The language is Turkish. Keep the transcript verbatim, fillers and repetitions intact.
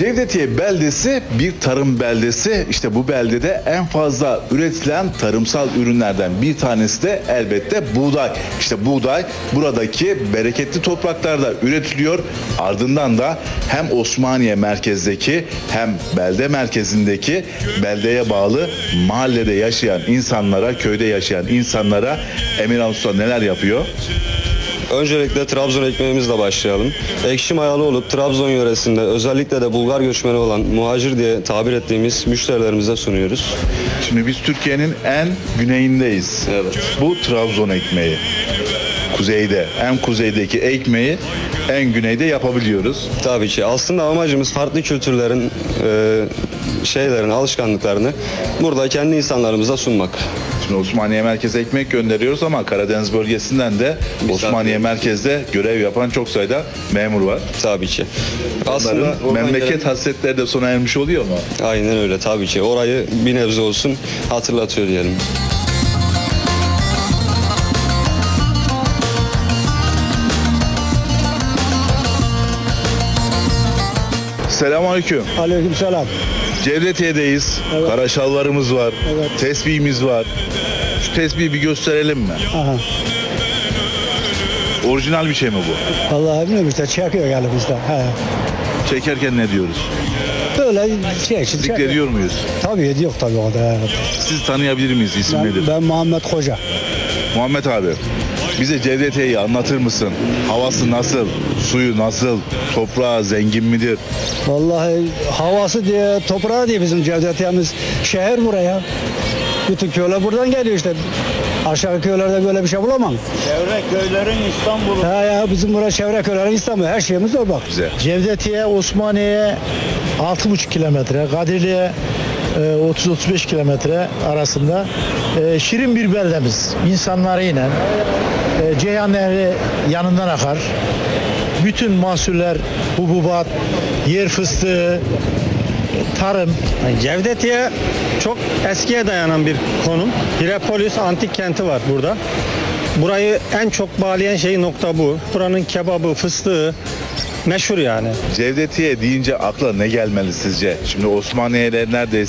Cevdetiye beldesi bir tarım beldesi. İşte bu beldede en fazla üretilen tarımsal ürünlerden bir tanesi de elbette buğday. İşte buğday buradaki bereketli topraklarda üretiliyor. Ardından da hem Osmaniye merkezdeki hem belde merkezindeki beldeye bağlı mahallede yaşayan insanlara, köyde yaşayan insanlara Emirhan Usta neler yapıyor? Öncelikle Trabzon ekmeğimizle başlayalım. Ekşi mayalı olup Trabzon yöresinde özellikle de Bulgar göçmeni olan muhacir diye tabir ettiğimiz müşterilerimize sunuyoruz. Şimdi biz Türkiye'nin en güneyindeyiz. Evet. Bu Trabzon ekmeği. Kuzeyde, en kuzeydeki ekmeği en güneyde yapabiliyoruz. Tabii ki aslında amacımız farklı kültürlerin, e, şeylerin, alışkanlıklarını burada kendi insanlarımıza sunmak. Şimdi Osmaniye merkeze ekmek gönderiyoruz ama Karadeniz bölgesinden de Osmaniye merkezde görev yapan çok sayıda memur var. Tabii ki. Onların oradan memleket gelen- hasretleri de sona ermiş oluyor mu? Aynen öyle tabii ki. Orayı bir nebze olsun hatırlatıyor diyelim. Selamünaleyküm. Aleykümselam. Cevdetiye'deyiz. Evet. Kara şalvarımız var. Evet. Tesbihimiz var. Şu tesbihi bir gösterelim mi? Aha. Orijinal bir şey mi bu? Vallahi bilmiyorum işte çekiyor elimizde. He. Çekerken ne diyoruz? Böyle şey için çekiyor. Zikrediyor muyuz? Tabii yok tabii o da. Evet. Siz tanıyabilir miyiz? İsim Ben, nedir? ben Muhammed Koca. Muhammed abi, bize Cevdetiye'yi anlatır mısın? Havası nasıl? Suyu nasıl? Toprağı zengin midir? Vallahi havası diye toprağı diye bizim Cevdetiyemiz şehir buraya. Bütün köyler buradan geliyor işte. Aşağı köylerde böyle bir şey bulamam. Çevre köylerin İstanbul'u. Ha ya bizim burası çevre köylerin İstanbul. Her şeyimiz var bak. Bize. Cevdetiye, Osmaniye'ye altı buçuk kilometre, Kadirli'ye e, otuz otuz beş kilometre arasında e, şirin bir beldemiz. İnsanlarıyla e, Ceyhan Nehri yanından akar. Bütün mahsuller, hububat, yer fıstığı, tarım. Cevdetiye çok eskiye dayanan bir konum. Hierapolis antik kenti var burada. Burayı en çok bağlayan şey nokta bu. Buranın kebabı, fıstığı meşhur yani. Cevdetiye deyince akla ne gelmeli sizce? Şimdi Osmaniye'ler neredeyse